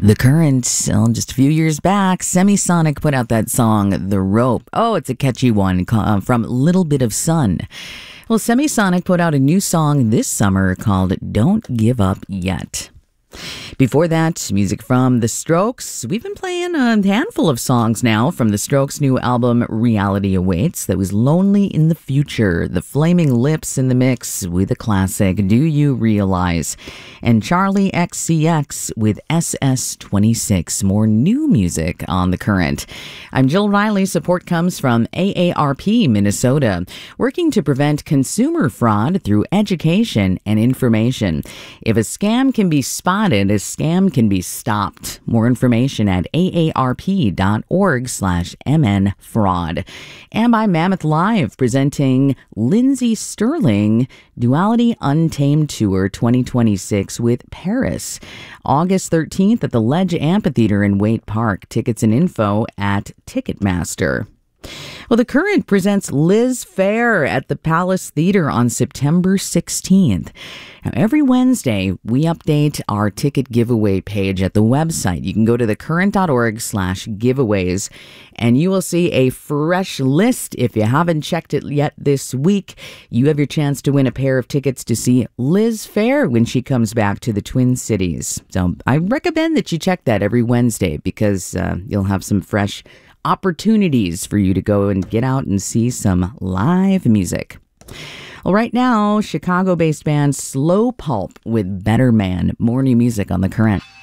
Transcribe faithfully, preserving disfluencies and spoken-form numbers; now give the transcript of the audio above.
The Current, well, just a few years back, Semisonic put out that song, The Rope. Oh, it's a catchy one uh, from Little Bit of Sun. Well, Semisonic put out a new song this summer called Don't Give Up Yet. Before that, music from The Strokes. We've been playing a handful of songs now from The Strokes' new album, Reality Awaits. That was Lonely in the Future, The Flaming Lips in the mix with a classic, Do You Realize? And Charlie X C X with S S twenty-six. More new music on The Current. I'm Jill Riley. Support comes from A A R P Minnesota, working to prevent consumer fraud through education and information. If a scam can be spotted, a scam can be stopped. More information at aarp.org slash mn fraud. And by Mammoth Live, presenting Lindsey Sterling Duality Untamed Tour twenty twenty-six with Paris. August thirteenth at the Ledge Amphitheater in Waite Park. Tickets and info at Ticketmaster. Well, The Current presents Liz Phair at the Palace Theater on September sixteenth. Now, every Wednesday, we update our ticket giveaway page at the website. You can go to thecurrent.org slash giveaways, and you will see a fresh list. If you haven't checked it yet this week, you have your chance to win a pair of tickets to see Liz Phair when she comes back to the Twin Cities. So I recommend that you check that every Wednesday because uh, you'll have some fresh opportunities for you to go and get out and see some live music. Well, right now, Chicago-based band Slow Pulp with Better Man. More new music on The Current.